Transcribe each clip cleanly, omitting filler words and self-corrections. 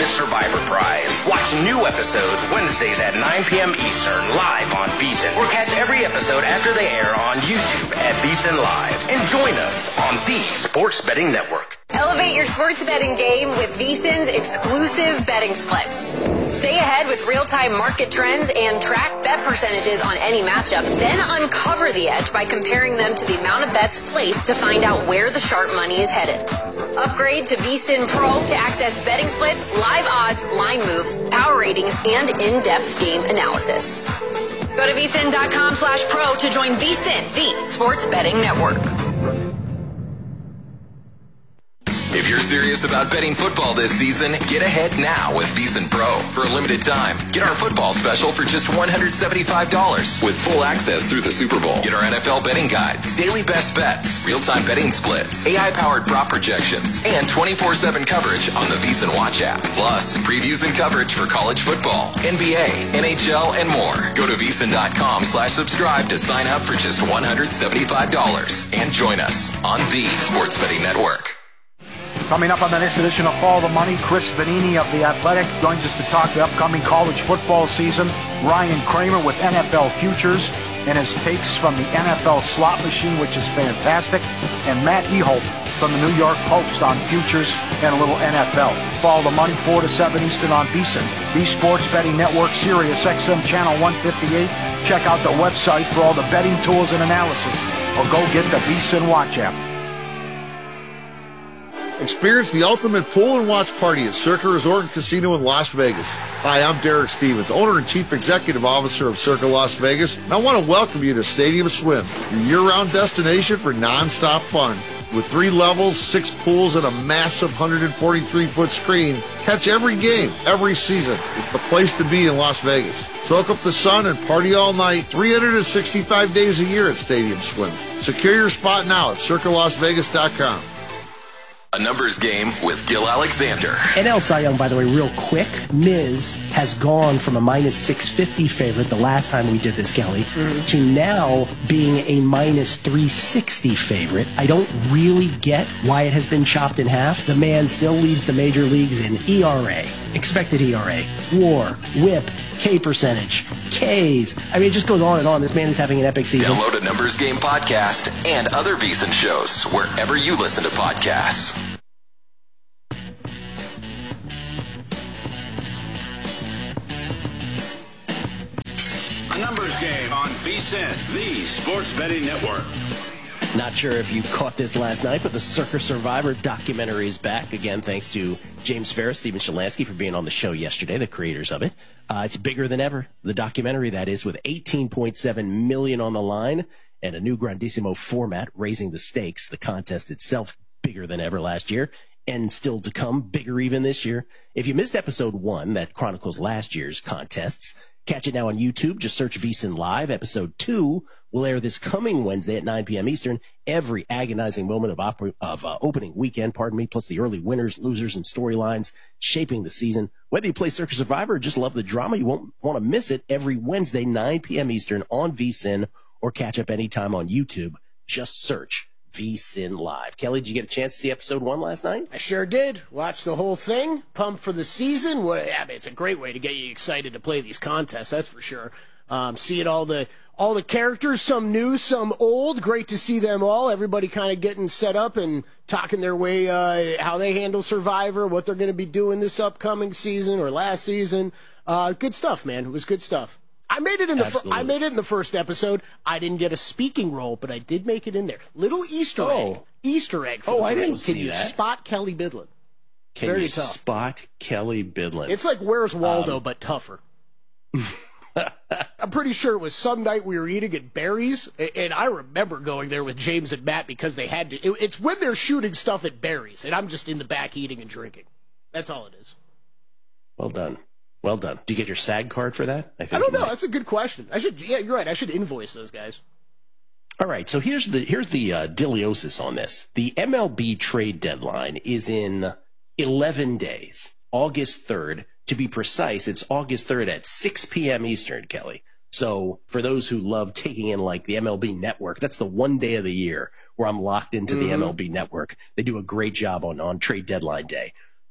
ultimate Survivor prize. Watch new episodes Wednesdays at 9 p.m. Eastern live on VSiN, or catch every episode after they air on YouTube at VSiN Live. And join us on the Sports Betting Network. Elevate your sports betting game with VSiN's exclusive betting splits. Stay ahead with real-time market trends and track bet percentages on any matchup. Then uncover the edge by comparing them to the amount of bets placed to find out where the sharp money is headed. Upgrade to VSiN Pro to access betting splits, live odds, line moves, power ratings, and in-depth game analysis. Go to vsin.com/pro to join VSiN, the sports betting network. If you're serious about betting football this season, get ahead now with VSiN Pro. For a limited time, get our football special for just $175 with full access through the Super Bowl. Get our NFL betting guides, daily best bets, real-time betting splits, AI-powered prop projections, and 24/7 coverage on the VSiN Watch app. Plus, previews and coverage for college football, NBA, NHL, and more. Go to vsin.com/subscribe to sign up for just $175 and join us on the Sports Betting Network. Coming up on the next edition of Follow the Money, Chris Vanini of The Athletic joins us to talk the upcoming college football season. Ryan Kramer with NFL Futures and his takes from the NFL slot machine, which is fantastic. And Matt Eholt from the New York Post on futures and a little NFL. Follow the Money 4 to 7 Eastern on VSiN, the Sports Betting Network, Sirius XM Channel 158. Check out the website for all the betting tools and analysis, or go get the VSiN Watch app. Experience the ultimate pool and watch party at Circa Resort and Casino in Las Vegas. Hi, I'm Derek Stevens, owner and chief executive officer of Circa Las Vegas, and I want to welcome you to Stadium Swim, your year-round destination for non-stop fun. With 3 levels, 6 pools, and a massive 143-foot screen, catch every game, every season. It's the place to be in Las Vegas. Soak up the sun and party all night, 365 days a year at Stadium Swim. Secure your spot now at circalasvegas.com. A numbers game with Gil Alexander. NL Cy Young, by the way, real quick, Miz has gone from a minus 650 favorite the last time we did this, Kelly, to now being a minus 360 favorite. I don't really get why it has been chopped in half. The man still leads the major leagues in ERA, expected ERA, WAR, WHIP, K percentage, Ks. I mean, it just goes on and on. This man is having an epic season. Download a Numbers Game podcast and other VSiN shows wherever you listen to podcasts. A Numbers Game on VSiN, the Sports Betting Network. Not sure if you caught this last night, but the Circa Survivor documentary is back again, thanks to James Ferris, Steven Shalansky for being on the show yesterday, the creators of it. It's bigger than ever, the documentary, that is, with $18.7 million on the line and a new Grandissimo format, raising the stakes. The contest itself bigger than ever last year, and still to come, bigger even this year. If you missed episode 1 that chronicles last year's contests, catch it now on YouTube. Just search VSiN Live. Episode 2 will air this coming Wednesday at 9 p.m. Eastern. Every agonizing moment of opening weekend, plus the early winners, losers, and storylines shaping the season. Whether you play Circa Survivor or just love the drama, you won't want to miss it every Wednesday, 9 p.m. Eastern on VSiN, or catch up anytime on YouTube. Just search VSiN Live. Kelly, did you get a chance to see episode 1 last night? I sure did. Watched the whole thing. Pumped for the season. I mean, it's a great way to get you excited to play these contests, that's for sure. Seeing all the characters, some new, some old. Great to see them all. Everybody kind of getting set up and talking their way, how they handle Survivor, what they're going to be doing this upcoming season or last season. Good stuff, man. It was good stuff. I made it in the first episode. I didn't get a speaking role, but I did make it in there. Little Easter egg. I didn't see that. Can you spot Kelly Bidlin? Can you spot Kelly Bidlin? It's like Where's Waldo, but tougher. I'm pretty sure it was some night we were eating at Barry's, and I remember going there with James and Matt because they had to. It's when they're shooting stuff at Barry's, and I'm just in the back eating and drinking. That's all it is. Well done. Well done. Do you get your SAG card for that? I don't know. That's a good question. Yeah, you're right. I should invoice those guys. All right. So here's the deliosis on this. The MLB trade deadline is in 11 days, August 3rd. To be precise, it's August 3rd at 6 p.m. Eastern, Kelly. So for those who love taking in like the MLB Network, that's the one day of the year where I'm locked into the MLB Network. They do a great job on trade deadline day.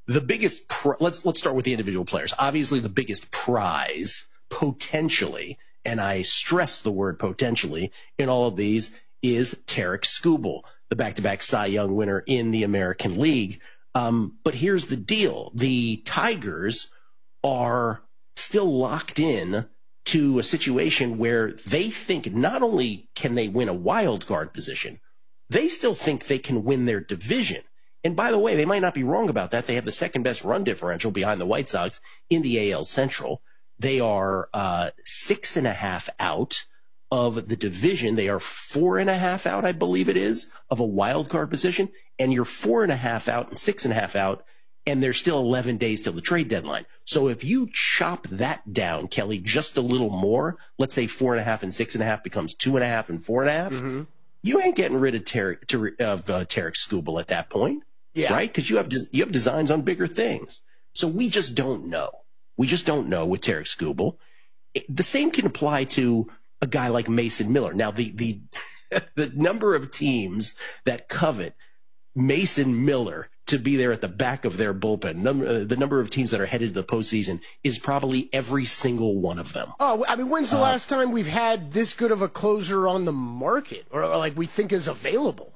the biggest let's start with the individual players. Obviously, the biggest prize potentially, and I stress the word potentially in all of these, is Tarik Skubal, the back-to-back Cy Young winner in the American League. But here's the deal. The Tigers are still locked in to a situation where they think not only can they win a wild card position, they still think they can win their division. And by the way, they might not be wrong about that. They have the second best run differential behind the White Sox in the AL Central. They are 6.5 out of the division. They are 4.5 out, I believe it is, of a wild card position. And you're 4.5 out and 6.5 out, and there's still 11 days till the trade deadline. So if you chop that down, Kelly, just a little more, let's say 4.5 and 6.5 becomes 2.5 and 4.5, you ain't getting rid of Tarik Skubal at that point, right? Because you have designs on bigger things. So we just don't know. We just don't know with Tarik Skubal. The same can apply to a guy like Mason Miller. Now, the number of teams that covet Mason Miller to be there at the back of their bullpen, the number of teams that are headed to the postseason is probably every single one of them. Oh, I mean, when's the last time we've had this good of a closer on the market, or like we think is available?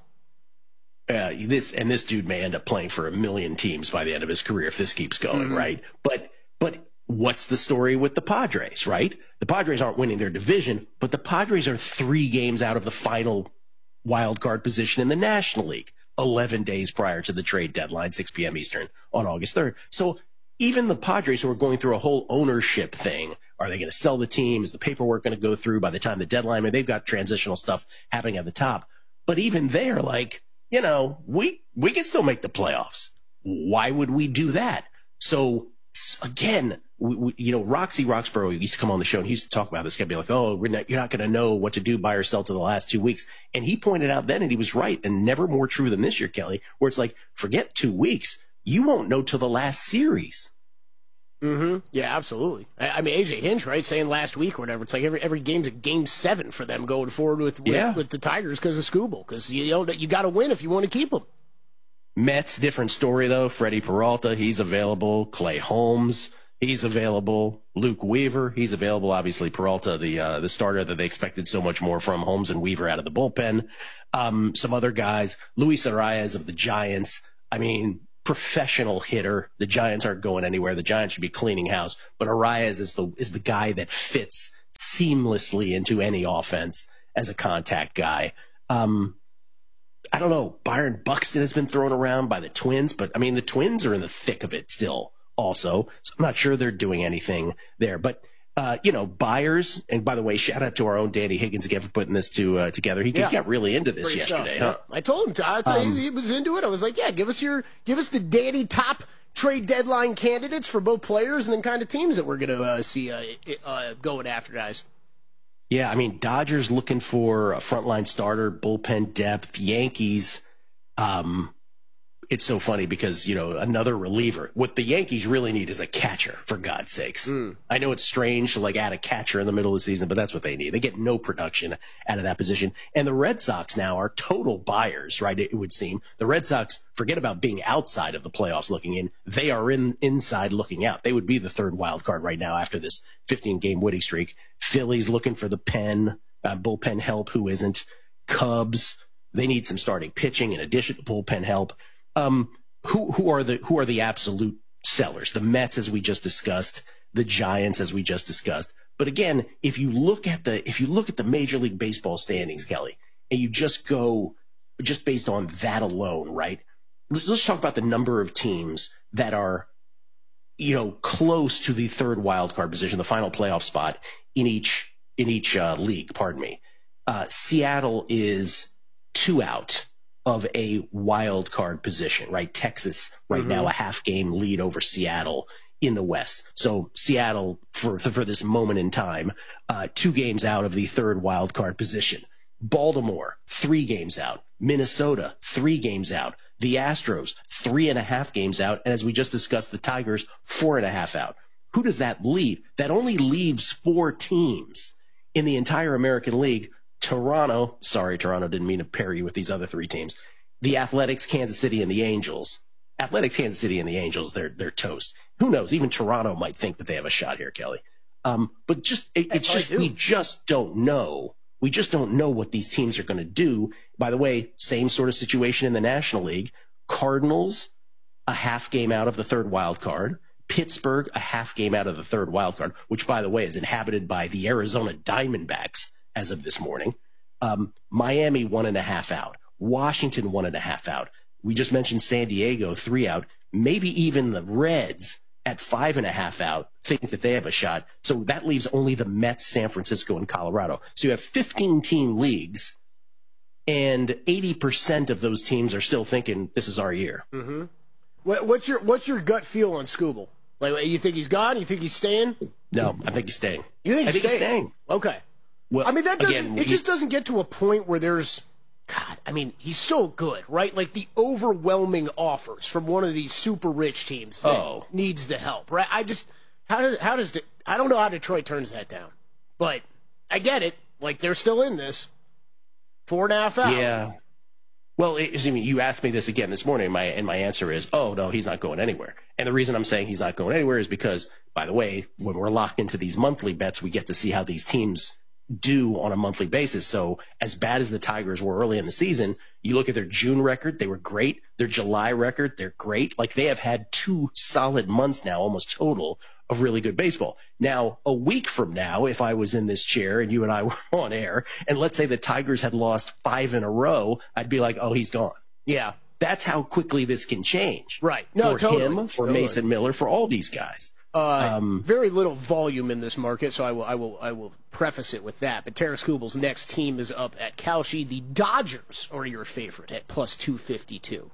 This dude may end up playing for 1 million teams by the end of his career if this keeps going, right? But what's the story with the Padres, right? The Padres aren't winning their division, but the Padres are 3 games out of the final wild card position in the National League, 11 days prior to the trade deadline, 6 p.m. Eastern on August 3rd. So even the Padres, who are going through a whole ownership thing, are they going to sell the team? Is the paperwork going to go through by the time the deadline? I mean, they've got transitional stuff happening at the top. But even they're like, we can still make the playoffs. Why would we do that? So again, Roxy Roxborough used to come on the show and he used to talk about this guy, be like, you're not going to know what to do by or sell to the last 2 weeks. And he pointed out then, and he was right, and never more true than this year, Kelly, where it's like, forget 2 weeks. You won't know till the last series. Yeah, absolutely. I mean, AJ Hinch, right, saying last week or whatever, it's like every game's a game 7 for them going forward with the Tigers because of Skubal, because you got to win if you want to keep them. Mets, different story, though. Freddie Peralta, he's available. Clay Holmes, he's available. Luke Weaver, he's available. Obviously, Peralta, the starter that they expected so much more from. Holmes and Weaver out of the bullpen. Some other guys. Luis Arias of the Giants. I mean, professional hitter. The Giants aren't going anywhere. The Giants should be cleaning house. But Arias is the guy that fits seamlessly into any offense as a contact guy. I don't know. Byron Buxton has been thrown around by the Twins, but I mean, the Twins are in the thick of it still also. So I'm not sure they're doing anything there. But, Byers, and by the way, shout out to our own Danny Higgins again for putting this together. He got really into this yesterday. Huh? I told him he was into it. I was like, give us the Danny top trade deadline candidates for both players and then kind of teams that we're going to see going after, guys. Yeah, I mean, Dodgers looking for a frontline starter, bullpen depth. Yankees, it's so funny because, another reliever. What the Yankees really need is a catcher, for God's sakes. I know it's strange to add a catcher in the middle of the season, but that's what they need. They get no production out of that position. And the Red Sox now are total buyers, right? It would seem. The Red Sox, forget about being outside of the playoffs looking in. They are inside looking out. They would be the third wild card right now after this 15-game winning streak. Phillies looking for the bullpen help. Who isn't? Cubs, they need some starting pitching in addition to bullpen help. Who are the absolute sellers? The Mets, as we just discussed, the Giants, as we just discussed. But again, if you look at the Major League Baseball standings, Kelly, and you just go based on that alone, right? Let's talk about the number of teams that are, close to the third wild card position, the final playoff spot in each league. Pardon me. Seattle is 2 out of a wild card position, right? Texas right now a half game lead over Seattle in the West. So Seattle for this moment in time, 2 games out of the third wild card position. Baltimore, 3 games out. Minnesota, 3 games out. The Astros, 3.5 games out. And as we just discussed, the Tigers, 4.5 out. Who does that leave? That only leaves 4 teams in the entire American League. Toronto, sorry, Toronto didn't mean to pair you with these other 3 teams. The Athletics, Kansas City, and the Angels Athletics, Kansas City, and the Angels, they're toast. Who knows? Even Toronto might think that they have a shot here, Kelly. But we just don't know. We just don't know what these teams are going to do. By the way, same sort of situation in the National League. Cardinals, a half game out of the third wild card. Pittsburgh, a half game out of the third wild card, which, by the way, is inhabited by the Arizona Diamondbacks as of this morning. Miami, 1.5 out. Washington, 1.5 out. We just mentioned San Diego, 3 out. Maybe even the Reds at 5.5 out think that they have a shot. So that leaves only the Mets, San Francisco, and Colorado. So you have 15-team leagues, and 80% of those teams are still thinking this is our year. Mm-hmm. What's your gut feel on Skubal? Like, you think he's gone? You think he's staying? No, I think he's staying. You think he's staying? Okay. Well, I mean, it just doesn't get to a point where there's, God, I mean, he's so good, right? Like the overwhelming offers from one of these super rich teams that needs the help, right? I don't know how Detroit turns that down, but I get it. Like, they're still in this. 4.5 out. Yeah. Well, you asked me this again this morning, and my answer is, oh, no, he's not going anywhere. And the reason I'm saying he's not going anywhere is because, by the way, when we're locked into these monthly bets, we get to see how these teams do on a monthly basis. So as bad as the Tigers were early in the season, you look at their June record, they were great. Their July record, they're great. Like, they have had 2 solid months now, almost total, of really good baseball. Now, a week from now, if I was in this chair and you and I were on air, and let's say the Tigers had lost 5 in a row, I'd be like, oh, he's gone. Yeah. That's how quickly this can change. Right. No, him, for Mason Miller, for all these guys. Very little volume in this market, so I will preface it with that. But Tarik Skubal's next team is up at Kalshi. The Dodgers are your favorite at plus 252.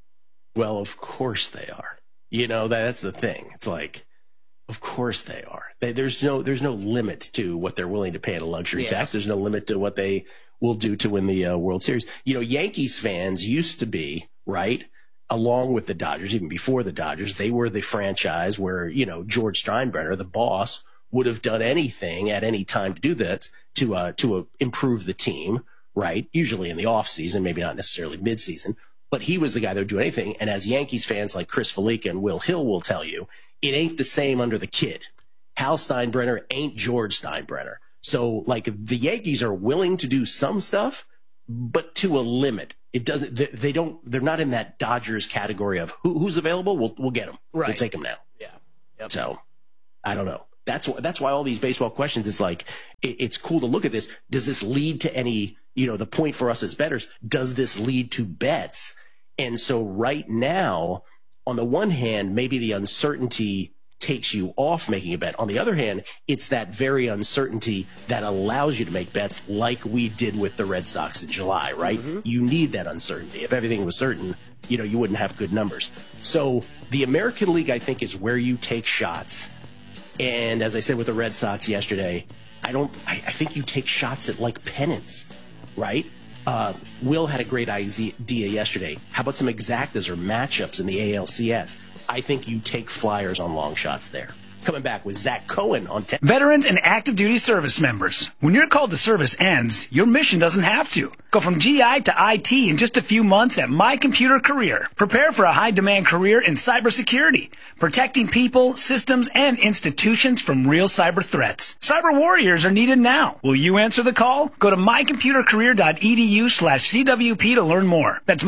Well, of course they are. You know, that's the thing. It's like, of course they are. There's no limit to what they're willing to pay at a luxury tax. There's no limit to what they will do to win the World Series. You know, Yankees fans used to be, right, along with the Dodgers, even before the Dodgers, they were the franchise where, you know, George Steinbrenner, the boss, would have done anything at any time to do this, to improve the team, right? Usually in the offseason, maybe not necessarily midseason, but he was the guy that would do anything. And as Yankees fans like Chris Felica and Will Hill will tell you, it ain't the same under the kid. Hal Steinbrenner ain't George Steinbrenner. So, like, the Yankees are willing to do some stuff, but to a limit. It doesn't. They're not in that Dodgers category of who's available. We'll get them. Right. We'll take them now. Yeah. Yep. So, I don't know. That's why all these baseball questions is like, it's cool to look at this. Does this lead to any? You know, the point for us as bettors. Does this lead to bets? And so right now, on the one hand, maybe the uncertainty takes you off making a bet. On the other hand, it's that very uncertainty that allows you to make bets like we did with the Red Sox in July, right? Mm-hmm. You need that uncertainty. If everything was certain, you know, you wouldn't have good numbers. So the American League, I think, is where you take shots. And as I said with the Red Sox yesterday, I think you take shots at like pennants, right? Will had a great idea yesterday. How about some exactas or matchups in the ALCS? I think you take flyers on long shots there. Coming back with Zach Cohen on 10. Veterans and active duty service members. When your call to service ends, your mission doesn't have to. Go from GI to IT in just a few months at My Computer Career. Prepare for a high-demand career in cybersecurity, protecting people, systems, and institutions from real cyber threats. Cyber warriors are needed now. Will you answer the call? Go to mycomputercareer.edu/CWP to learn more. That's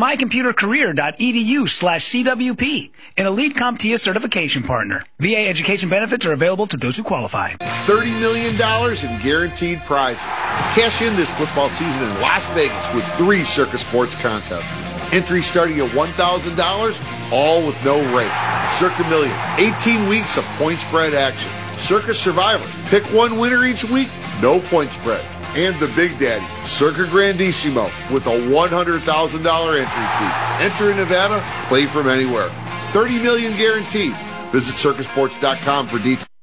mycomputercareer.edu/CWP. An elite CompTIA certification partner. VA education benefits are available to those who qualify. $30 million in guaranteed prizes. Cash in this football season in Las Vegas with 3 Circa Sports contests. Entry starting at $1,000, all with no rate. Circa Million, 18 weeks of point spread action. Circa Survivor, pick one winner each week, no point spread. And the Big Daddy, Circa Grandissimo, with a $100,000 entry fee. Enter in Nevada, play from anywhere. $30 million guaranteed. Visit circasports.com for details.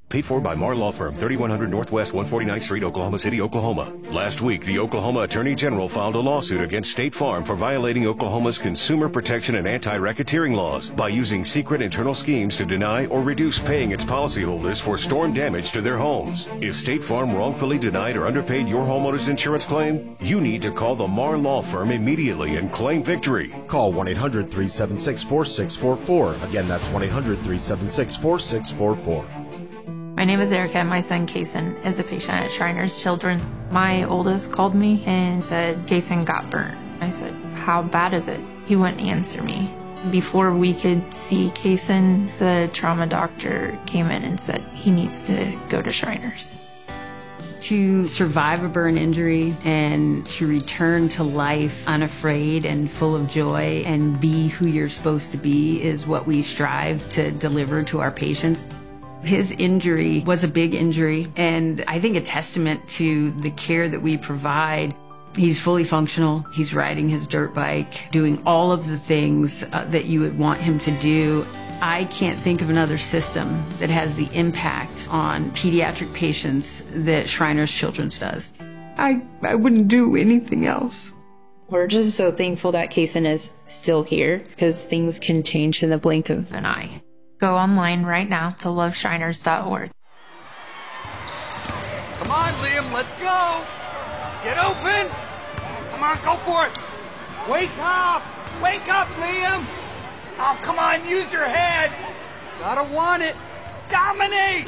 Paid for by Marr Law Firm, 3100 Northwest 149th Street, Oklahoma City, Oklahoma. Last week, the Oklahoma Attorney General filed a lawsuit against State Farm for violating Oklahoma's consumer protection and anti-racketeering laws by using secret internal schemes to deny or reduce paying its policyholders for storm damage to their homes. If State Farm wrongfully denied or underpaid your homeowner's insurance claim, you need to call the Marr Law Firm immediately and claim victory. Call 1-800-376-4644. Again, that's 1-800-376-4644. My name is Erica, and my son, Kason, is a patient at Shriners Children. My oldest called me and said, Kason got burnt. I said, how bad is it? He wouldn't answer me. Before we could see Kason, the trauma doctor came in and said he needs to go to Shriners. To survive a burn injury and to return to life unafraid and full of joy and be who you're supposed to be is what we strive to deliver to our patients. His injury was a big injury, and I think a testament to the care that we provide. He's fully functional. He's riding his dirt bike, doing all of the things that you would want him to do. I can't think of another system that has the impact on pediatric patients that Shriners Children's does. I wouldn't do anything else. We're just so thankful that Kason is still here, because things can change in the blink of an eye. Go online right now to loveshriners.org. Come on, Liam, let's go. Get open. Come on, go for it. Wake up. Wake up, Liam. Oh, come on, use your head. Gotta want it. Dominate.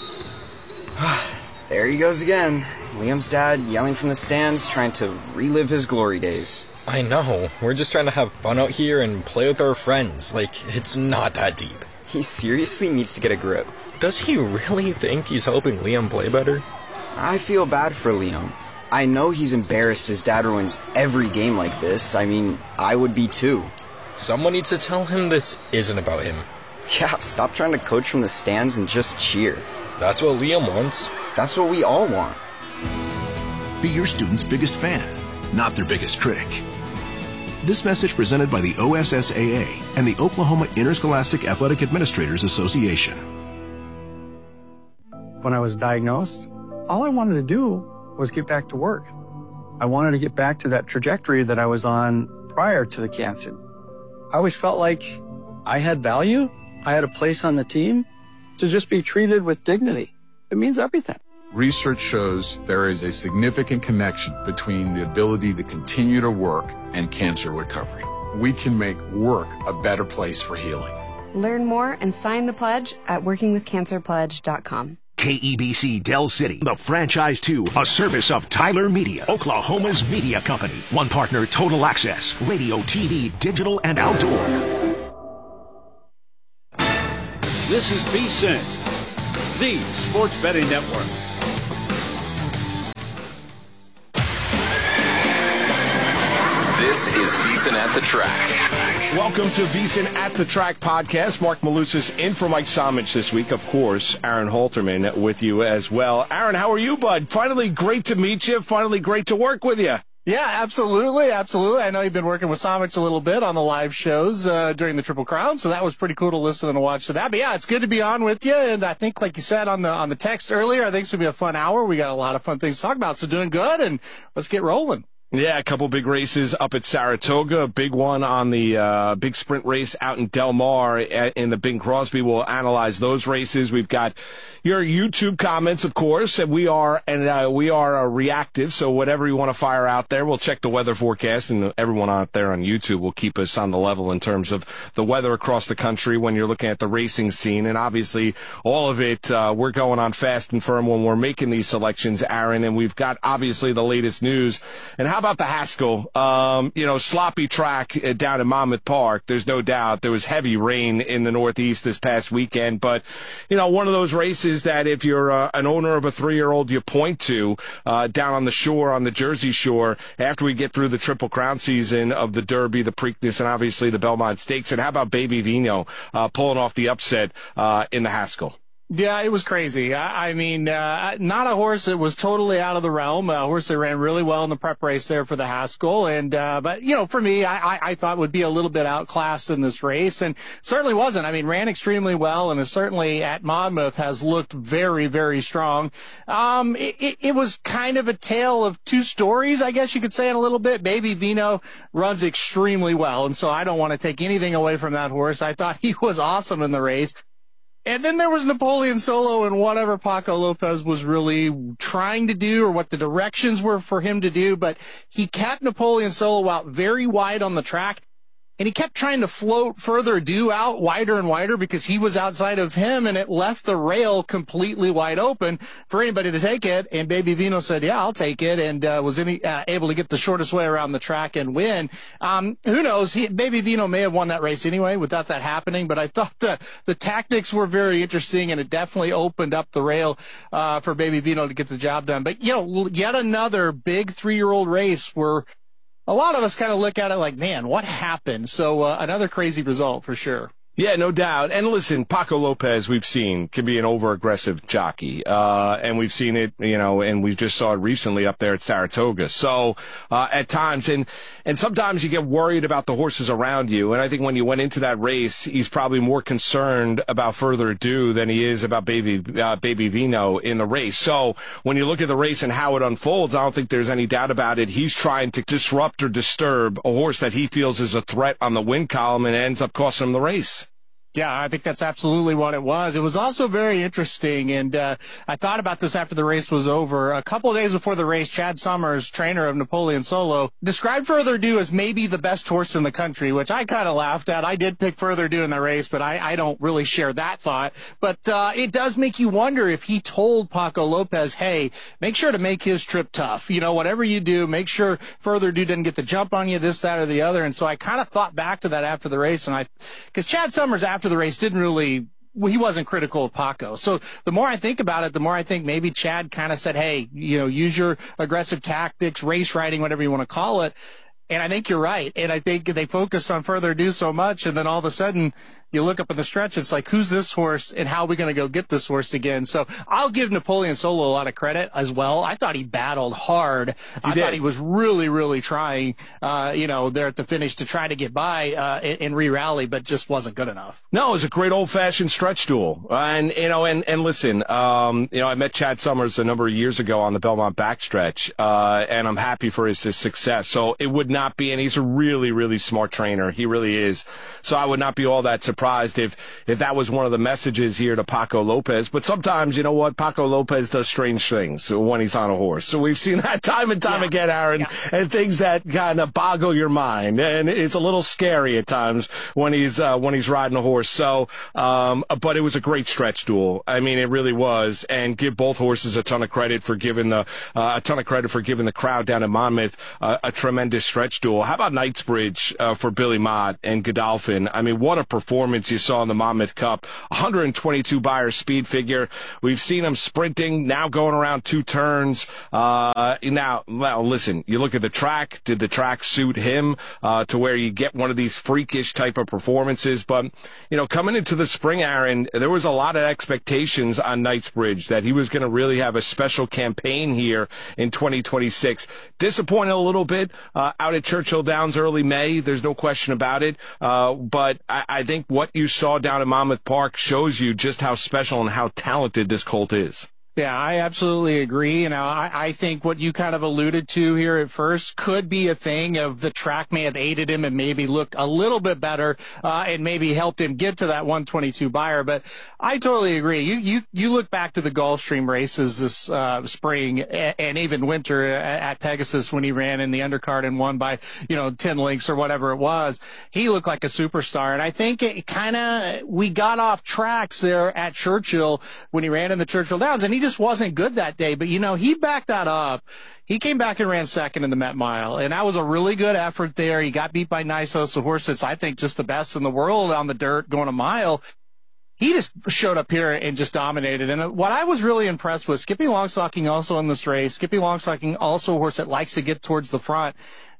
There he goes again. Liam's dad yelling from the stands, trying to relive his glory days. I know. We're just trying to have fun out here and play with our friends. Like, it's not that deep. He seriously needs to get a grip. Does he really think he's helping Liam play better? I feel bad for Liam. I know he's embarrassed his dad ruins every game like this. I mean, I would be too. Someone needs to tell him this isn't about him. Yeah, stop trying to coach from the stands and just cheer. That's what Liam wants. That's what we all want. Be your student's biggest fan, not their biggest critic. This message presented by the OSSAA and the Oklahoma Interscholastic Athletic Administrators Association. When I was diagnosed, all I wanted to do was get back to work. I wanted to get back to that trajectory that I was on prior to the cancer. I always felt like I had value, I had a place on the team. To just be treated with dignity, it means everything. Research shows there is a significant connection between the ability to continue to work and cancer recovery. We can make work a better place for healing. Learn more and sign the pledge at workingwithcancerpledge.com. KEBC Del City, the franchise to a service of Tyler Media, Oklahoma's media company. One partner, Total Access, radio, TV, digital, and outdoor. This is VSiN, the Sports Betting Network. This is VSiN at the Track. Welcome to VSiN at the Track podcast. Mark Malusis in for Mike Somich this week. Of course, Aaron Halterman with you as well. Aaron, how are you, bud? Finally great to meet you. Finally great to work with you. Yeah, absolutely. I know you've been working with Somich a little bit on the live shows during the Triple Crown, so that was pretty cool to listen and watch to that. But yeah, it's good to be on with you, and I think, like you said on the text earlier, I think it's going to be a fun hour. We got a lot of fun things to talk about, so doing good, and let's get rolling. Yeah, a couple big races up at Saratoga, a big one on the big sprint race out in Del Mar in the Bing Crosby. We'll analyze those races. We've got your YouTube comments, of course, and we are reactive, so whatever you want to fire out there, we'll check the weather forecast, and everyone out there on YouTube will keep us on the level in terms of the weather across the country when you're looking at the racing scene, and obviously all of it, we're going on fast and firm when we're making these selections, Aaron, and we've got obviously the latest news. And how about the Haskell? Sloppy track down in Monmouth Park. There's no doubt there was heavy rain in the Northeast this past weekend, but one of those races that if you're an owner of a 3-year-old, you point to down on the shore, on the Jersey Shore, after we get through the Triple Crown season of the Derby, the Preakness, and obviously the Belmont Stakes. And how about Baby Vino pulling off the upset in the Haskell? Yeah, it was crazy. I mean, not a horse that was totally out of the realm. A horse that ran really well in the prep race there for the Haskell. And, but, you know, for me, I thought would be a little bit outclassed in this race, and certainly wasn't. I mean, ran extremely well, and is certainly at Monmouth has looked very, very strong. It was kind of a tale of two stories, I guess you could say, in a little bit. Baby Vino runs extremely well, and so I don't want to take anything away from that horse. I thought he was awesome in the race. And then there was Napoleon Solo and whatever Paco Lopez was really trying to do, or what the directions were for him to do. But he kept Napoleon Solo out very wide on the track, and he kept trying to float Further Ado out wider and wider because he was outside of him, and it left the rail completely wide open for anybody to take it. And Baby Vino said, yeah, I'll take it, and was able to get the shortest way around the track and win. Who knows? Baby Vino may have won that race anyway without that happening, but I thought the tactics were very interesting, and it definitely opened up the rail for Baby Vino to get the job done. But, you know, yet another big 3-year-old race where a lot of us kind of look at it like, man, what happened? So another crazy result for sure. Yeah, no doubt. And listen, Paco Lopez, we've seen, can be an over-aggressive jockey. And we've seen it, you know, and we just saw it recently up there at Saratoga. So, at times, and sometimes you get worried about the horses around you. And I think when you went into that race, he's probably more concerned about Further Ado than he is about Baby Vino in the race. So when you look at the race and how it unfolds, I don't think there's any doubt about it. He's trying to disrupt or disturb a horse that he feels is a threat on the win column, and it ends up costing him the race. Yeah, I think that's absolutely what it was. It was also very interesting, and I thought about this after the race was over. A couple of days before the race, Chad Summers, trainer of Napoleon Solo, described Further Ado as maybe the best horse in the country, which I kind of laughed at. I did pick Further Ado in the race, but I don't really share that thought. But it does make you wonder if he told Paco Lopez, hey, make sure to make his trip tough. You know, whatever you do, make sure Further Ado doesn't get the jump on you, this, that, or the other. And so I kind of thought back to that after the race, and because Chad Summers after the race he wasn't critical of Paco. So the more I think about it, the more I think maybe Chad kind of said, hey, you know, use your aggressive tactics, race riding, whatever you want to call it. And I think you're right. And I think they focused on Further Ado so much, and then all of a sudden you look up in the stretch, it's like, who's this horse and how are we going to go get this horse again? So I'll give Napoleon Solo a lot of credit as well. I thought he battled hard. I thought he was really, really trying, you know, there at the finish to try to get by and re-rally, but just wasn't good enough. No, it was a great old-fashioned stretch duel. And, you know, and listen, you know, I met Chad Summers a number of years ago on the Belmont backstretch, and I'm happy for his success. So it would not be, and he's a really, really smart trainer. He really is. So I would not be all that surprised if that was one of the messages here to Paco Lopez. But sometimes, you know what, Paco Lopez does strange things when he's on a horse. So we've seen that time and time again, Aaron, and things that kind of boggle your mind. And it's a little scary at times when he's riding a horse. So, but it was a great stretch duel. I mean, it really was. And give both horses a ton of credit for giving the crowd down in Monmouth a tremendous stretch duel. How about Knightsbridge for Billy Mott and Godolphin? I mean, what a performance you saw in the Monmouth Cup. 122 Beyer speed figure. We've seen him sprinting, now going around 2 turns. Now, well, listen, you look at the track. Did the track suit him to where you get one of these freakish type of performances? But, you know, coming into the spring, Aaron, there was a lot of expectations on Knightsbridge that he was going to really have a special campaign here in 2026. Disappointed a little bit out at Churchill Downs early May. There's no question about it. But I think what you saw down at Monmouth Park shows you just how special and how talented this colt is. Yeah, I absolutely agree. You know, I think what you kind of alluded to here at first could be a thing of the track may have aided him and maybe look a little bit better and maybe helped him get to that 122 Beyer. But I totally agree. You look back to the Gulfstream races this spring and even winter at Pegasus when he ran in the undercard and won by, 10 lengths or whatever it was. He looked like a superstar. And I think we got off tracks there at Churchill when he ran in the Churchill Downs, and he just wasn't good that day. But, he backed that up. He came back and ran second in the Met Mile, and that was a really good effort there. He got beat by Nysos, a horse that's, I think, just the best in the world on the dirt going a mile. He just showed up here and just dominated. And what I was really impressed with, Skippy Longstocking also in this race. Skippy Longstocking also a horse that likes to get towards the front.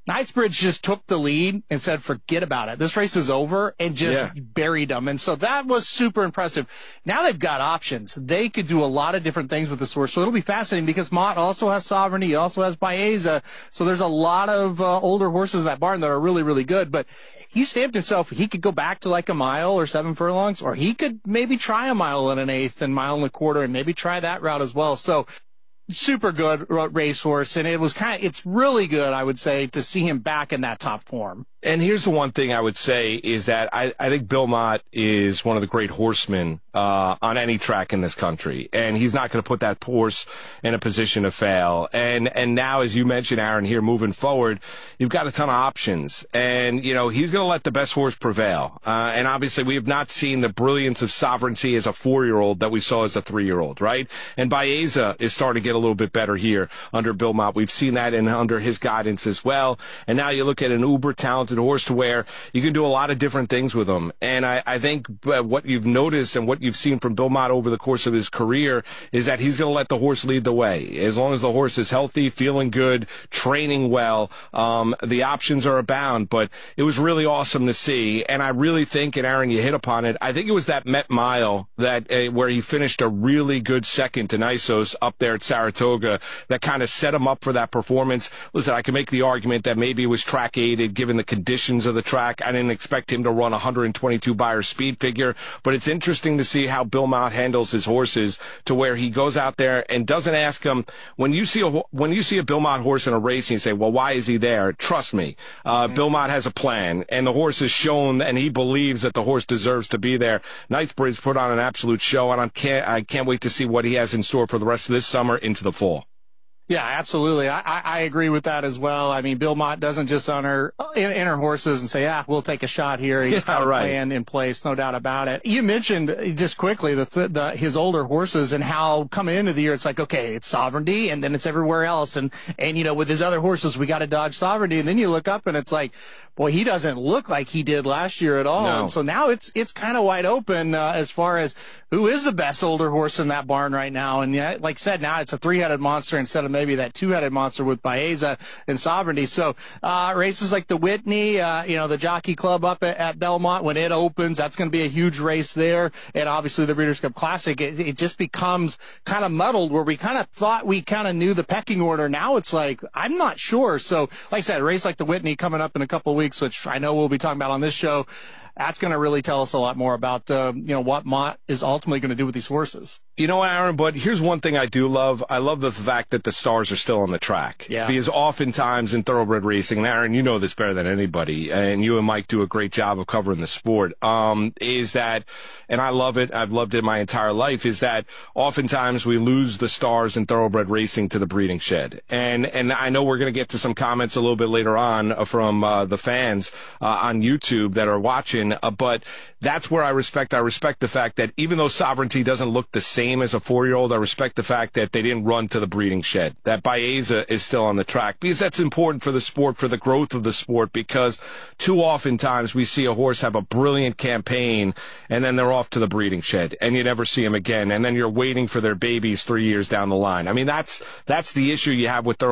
Knightsbridge just took the lead and said, forget about it. This race is over, and just buried them. And so that was super impressive. Now they've got options. They could do a lot of different things with this horse. So it'll be fascinating because Mott also has Sovereignty. He also has Baeza. So there's a lot of older horses in that barn that are really, really good. But he stamped himself. He could go back to like a mile or 7 furlongs, or he could maybe try a mile and an eighth and mile and a quarter and maybe try that route as well. So super good racehorse, and it's really good, I would say, to see him back in that top form. And here's the one thing I would say is that I think Bill Mott is one of the great horsemen on any track in this country, and he's not going to put that horse in a position to fail. And now, as you mentioned, Aaron, here moving forward, you've got a ton of options, and he's going to let the best horse prevail. And obviously, we have not seen the brilliance of Sovereignty as a 4-year-old that we saw as a 3-year-old, right? And Baeza is starting to get a little bit better here under Bill Mott. We've seen that under his guidance as well. And now you look at an uber talented horse to where you can do a lot of different things with him. And I think what you've noticed and what you've seen from Bill Mott over the course of his career is that he's going to let the horse lead the way. As long as the horse is healthy, feeling good, training well, the options are abound. But it was really awesome to see. And I really think, and Aaron, you hit upon it, I think it was that Met Mile that where he finished a really good second to Nisos up there at Saratoga that kind of set him up for that performance. Listen, I can make the argument that maybe it was track aided given the conditions of the track. I didn't expect him to run 122 Beyer speed figure, but it's interesting to see how Bill Mott handles his horses to where he goes out there and doesn't ask them. When you see a Bill Mott horse in a race and you say, well, why is he there? Trust me, Bill Mott has a plan, and the horse has shown, and he believes that the horse deserves to be there. Knightsbridge put on an absolute show, and I can't wait to see what he has in store for the rest of this summer into the fall. Yeah, absolutely. I agree with that as well. I mean, Bill Mott doesn't just enter horses and say, we'll take a shot here. He's got a plan in place, no doubt about it. You mentioned just quickly his older horses and how coming into the year, it's like, okay, it's Sovereignty and then it's everywhere else. And with his other horses, we got to dodge Sovereignty. And then you look up and it's like, boy, he doesn't look like he did last year at all. No. And so now it's kind of wide open as far as who is the best older horse in that barn right now. And yeah, like I said, now it's a 3-headed monster instead of maybe that 2-headed monster with Baeza and Sovereignty. So races like the Whitney, the Jockey Club up at Belmont, when it opens, that's going to be a huge race there. And obviously the Breeders' Cup Classic, it just becomes kind of muddled where we kind of thought we kind of knew the pecking order. Now it's like, I'm not sure. So like I said, a race like the Whitney coming up in a couple of weeks, which I know we'll be talking about on this show, that's going to really tell us a lot more about, what Mott is ultimately going to do with these horses. Aaron, but here's one thing I do love. I love the fact that the stars are still on the track. Yeah. Because oftentimes in thoroughbred racing, and Aaron, you know this better than anybody, and you and Mike do a great job of covering the sport, is that, and I love it, I've loved it my entire life, is that oftentimes we lose the stars in thoroughbred racing to the breeding shed. And I know we're going to get to some comments a little bit later on from the fans on YouTube that are watching, but that's where I respect the fact that even though Sovereignty doesn't look the same as a 4-year-old, I respect the fact that they didn't run to the breeding shed, that Baeza is still on the track, because that's important for the sport, for the growth of the sport, because too often times we see a horse have a brilliant campaign and then they're off to the breeding shed and you never see them again, and then you're waiting for their babies 3 years down the line. I mean, that's the issue you have with